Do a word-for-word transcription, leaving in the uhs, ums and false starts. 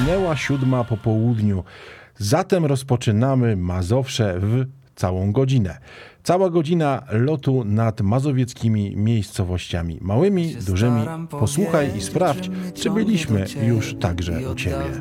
minęła siódma po południu. Zatem rozpoczynamy Mazowsze w całą godzinę. Cała godzina lotu nad mazowieckimi miejscowościami małymi, dużymi. Posłuchaj i sprawdź, czy byliśmy już także u Ciebie.